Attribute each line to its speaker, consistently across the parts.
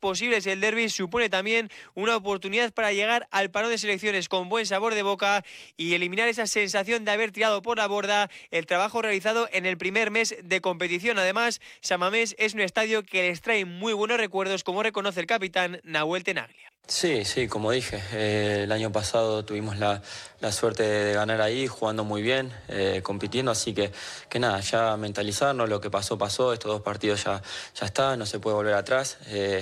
Speaker 1: posibles. El derbi supone también una oportunidad para llegar al parón de selecciones con buen sabor de boca y eliminar esa sensación de haber tirado por la borda el trabajo realizado en el primer mes de competición. Además, San Mamés es un estadio que les trae muy buenos recuerdos, como reconoce el capitán Nahuel Tenaglia.
Speaker 2: Sí, como dije, el año pasado tuvimos la suerte de ganar ahí, jugando muy bien, compitiendo, así que nada, ya mentalizarnos, lo que pasó, estos 2 partidos ya está, no se puede volver atrás.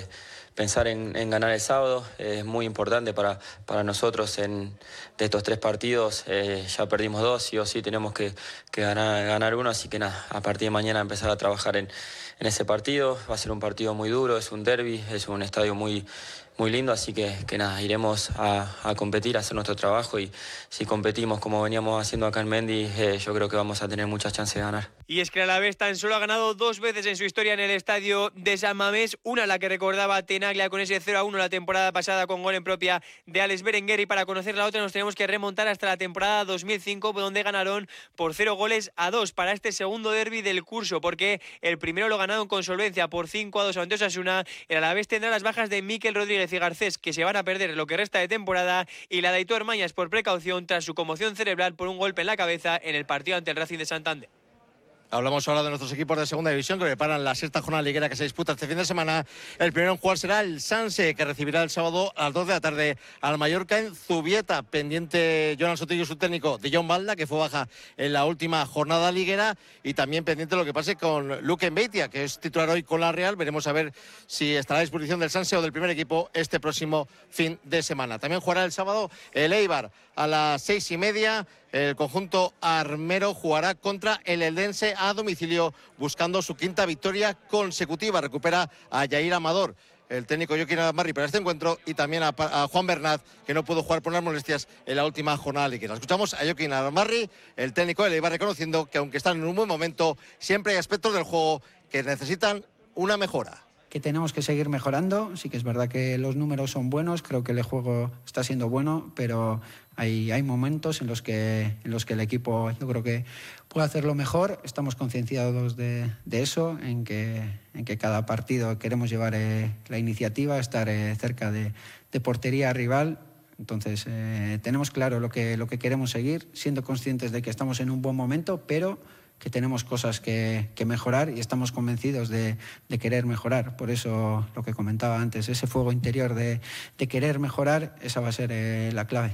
Speaker 2: Pensar en ganar el sábado es muy importante para nosotros. De estos 3 partidos ya perdimos 2, sí o sí tenemos que ganar uno, así que nada, a partir de mañana empezar a trabajar en ese partido. Va a ser un partido muy duro, es un derbi, es un estadio muy lindo, así que nada, iremos a competir, a hacer nuestro trabajo, y si competimos como veníamos haciendo acá en Mendy, yo creo que vamos a tener muchas chances de ganar.
Speaker 1: Y es que el Alavés tan solo ha ganado 2 veces en su historia en el estadio de San Mamés, una la que recordaba Tenaglia con ese 0-1 la temporada pasada con gol en propia de Alex Berenguer, y para conocer la otra nos tenemos que remontar hasta la temporada 2005, donde ganaron por 0-2 para este segundo derbi del curso, porque el primero lo ganaron con solvencia por 5-2 ante Osasuna. El Alavés tendrá las bajas de Mikel Rodríguez y Garcés, que se van a perder lo que resta de temporada, y la de Aitor Mañas por precaución tras su conmoción cerebral por un golpe en la cabeza en el partido ante el Racing de Santander.
Speaker 3: Hablamos ahora de nuestros equipos de segunda división que preparan la 6ª jornada liguera que se disputa este fin de semana. El primero en jugar será el Sanse, que recibirá el sábado a las 2 de la tarde al Mallorca en Zubieta. Pendiente Jonan Sotillo, su técnico, de John Balda, que fue baja en la última jornada liguera, y también pendiente lo que pase con Luke Mbeitia, que es titular hoy con la Real. Veremos a ver si estará a disposición del Sanse o del primer equipo este próximo fin de semana. También jugará el sábado el Eibar a las 6:30. El conjunto armero jugará contra el Eldense a domicilio, buscando su 5ª victoria consecutiva. Recupera a Yair Amador, el técnico Joaquín Amarri, para este encuentro, y también a Juan Bernat, que no pudo jugar por unas molestias en la última jornada liguera. Escuchamos a Joaquín Amarri, el técnico del Eibar, reconociendo que aunque están en un buen momento, siempre hay aspectos del juego que necesitan una mejora.
Speaker 4: Que tenemos que seguir mejorando. Sí que es verdad que los números son buenos, creo que el juego está siendo bueno, pero hay momentos en los que el equipo, yo creo que puede hacerlo mejor. Estamos concienciados de eso, en que cada partido queremos llevar la iniciativa, estar cerca de portería rival. Entonces tenemos claro lo que queremos seguir, siendo conscientes de que estamos en un buen momento, pero que tenemos cosas que mejorar, y estamos convencidos de querer mejorar. Por eso lo que comentaba antes, ese fuego interior de querer mejorar, esa va a ser la clave.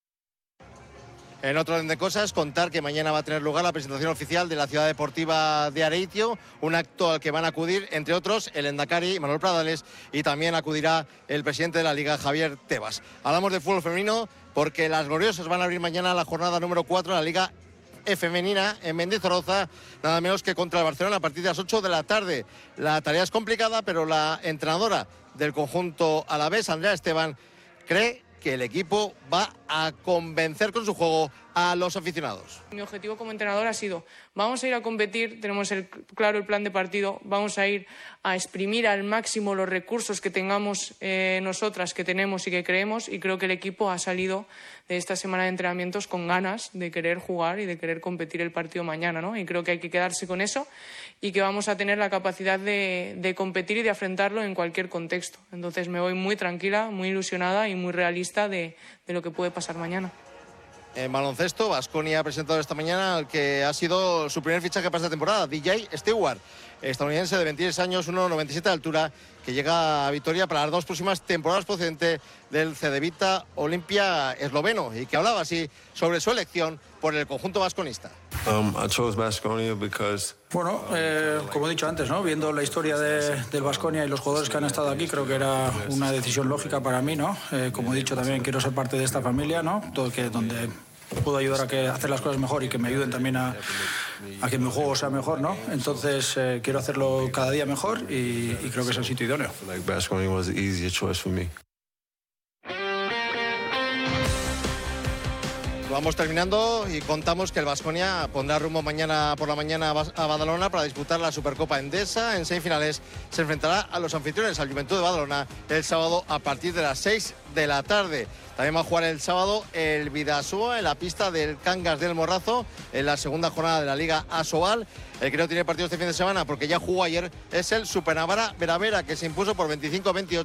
Speaker 3: En otro orden de cosas, contar que mañana va a tener lugar la presentación oficial de la Ciudad Deportiva de Areitio, un acto al que van a acudir, entre otros, el Endacari Manuel Pradales, y también acudirá el presidente de la Liga, Javier Tebas. Hablamos de fútbol femenino porque las gloriosas van a abrir mañana la jornada número 4 de la Liga femenina en Mendizorroza, nada menos que contra el Barcelona a partir de las 8 de la tarde. La tarea es complicada, pero la entrenadora del conjunto alavés, Andrea Esteban, cree que el equipo va a convencer con su juego a los aficionados.
Speaker 5: Mi objetivo como entrenador ha sido, vamos a ir a competir, tenemos claro el plan de partido, vamos a ir a exprimir al máximo los recursos que tengamos nosotras, que tenemos y que creemos, y creo que el equipo ha salido de esta semana de entrenamientos con ganas de querer jugar y de querer competir el partido mañana, ¿no? Y creo que hay que quedarse con eso y que vamos a tener la capacidad de competir y de afrontarlo en cualquier contexto. Entonces me voy muy tranquila, muy ilusionada y muy realista de lo que puede pasar mañana.
Speaker 3: En baloncesto, Baskonia ha presentado esta mañana al que ha sido su primer fichaje para esta temporada, DJ Stewart, estadounidense de 26 años, 1,97 de altura, que llega a Vitoria para las 2 próximas temporadas, procedente del Cedevita Olimpia esloveno, y que hablaba así sobre su elección por el conjunto vasconista.
Speaker 6: Bueno, como he dicho antes, ¿no? Viendo la historia del Baskonia y los jugadores que han estado aquí, creo que era una decisión lógica para mí, ¿no? Como he dicho, también quiero ser parte de esta familia, ¿no? Donde puedo ayudar a hacer las cosas mejor y que me ayuden también a que mi juego sea mejor, ¿no? Entonces quiero hacerlo cada día mejor y creo que es el sitio idóneo.
Speaker 3: Vamos terminando y contamos que el Baskonia pondrá rumbo mañana por la mañana a Badalona para disputar la Supercopa Endesa. En semifinales se enfrentará a los anfitriones, al Juventud de Badalona, el sábado a partir de las 6 de la tarde. También va a jugar el sábado el Bidasoa en la pista del Cangas del Morrazo en la segunda jornada de la Liga Asobal. El que no tiene partido este fin de semana porque ya jugó ayer es el Supernavara Veravera, que se impuso por 25-28